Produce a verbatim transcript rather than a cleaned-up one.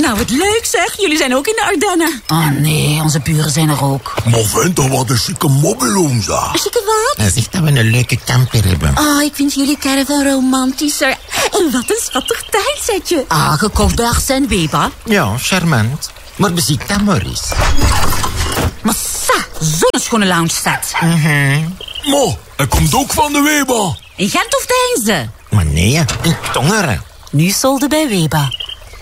Nou, wat leuk zeg. Jullie zijn ook in de Ardennen. Oh nee, onze buren zijn er ook. Maar vent, toch wat een chique mobiloom, zeg. Een chique wat? Hij zegt dat we een leuke camper hebben. Oh, ik vind jullie caravan romantischer. En wat een schattig tuinsetje. Ah, gekocht bij Arsène Weber. Ja, charmant. Maar beziek dat maar eens. Maar sa, zo'n schone lounge set. Mm-hmm. Maar, hij komt ook van de Weber. In Gent of Deinze? Maar nee, in Tongeren. Nu solde bij Weber.